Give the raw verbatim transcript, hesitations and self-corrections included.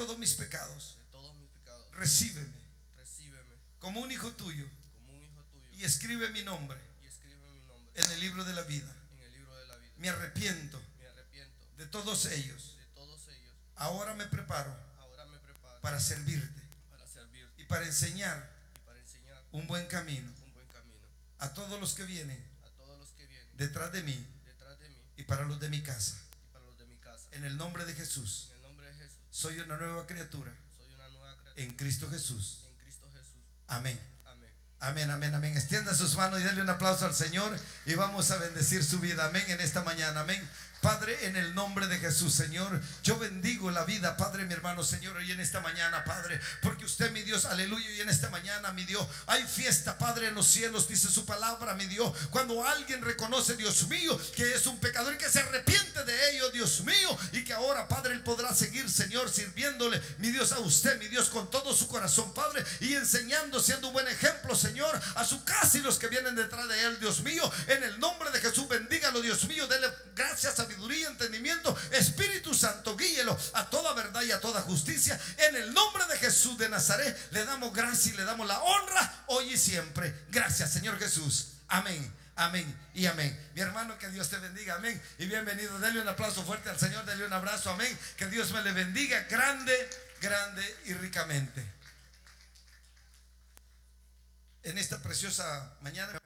todos mis pecados. de todos mis pecados. Recíbeme, Recíbeme como un hijo tuyo, como un hijo tuyo. y escribe mi nombre Y escribe mi nombre en el libro de la vida. en el libro de la vida. Me arrepiento Me arrepiento de todos ellos. de todos ellos. Ahora me preparo Ahora me preparo para servirte para servirte y para enseñar y para enseñar un buen camino un buen camino a todos los que vienen a todos los que vienen detrás de mí detrás de mí y para los de mi casa. y para los de mi casa. En el nombre de Jesús, En el nombre de Jesús, soy una nueva criatura soy una nueva criatura en Cristo Jesús. en Cristo Jesús. Amén. Amén. Amén, amén, amén. Extienda sus manos y denle un aplauso al Señor y vamos a bendecir su vida. Amén, en esta mañana. Amén. Padre, en el nombre de Jesús, Señor, yo bendigo la vida, Padre, mi hermano, Señor, hoy en esta mañana, Padre, porque usted, mi Dios, aleluya, y en esta mañana, mi Dios, hay fiesta, Padre, en los cielos, dice su palabra, mi Dios, cuando alguien reconoce, Dios mío, que es un pecador y que se arrepiente de ello, Dios mío, y que ahora, Padre, él podrá seguir, Señor, sirviéndole, mi Dios, a usted, mi Dios, con todo su corazón, Padre, y enseñando, siendo un buen ejemplo, Señor, a su casa y los que vienen detrás de él, Dios mío, en el nombre de Jesús, bendígalo, Dios mío, dele gracias, sabiduría, entendimiento, Espíritu Santo, guíelo a toda verdad y a toda justicia. En el nombre de Jesús de Nazaret le damos gracia y le damos la honra hoy y siempre. Gracias, Señor Jesús. Amén, amén y amén. Mi hermano, que Dios te bendiga. Amén y bienvenido. Dele un aplauso fuerte al Señor, dele un abrazo. Amén. Que Dios me le bendiga grande, grande y ricamente. En esta preciosa mañana